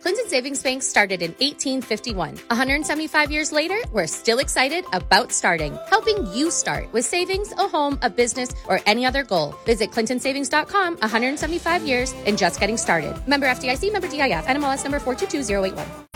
Clinton Savings Bank started in 1851. 175 years later, we're still excited about starting, helping you start with savings, a home, a business, or any other goal. Visit clintonsavings.com, 175 years and just getting started. Member FDIC, member DIF, NMLS number 422081.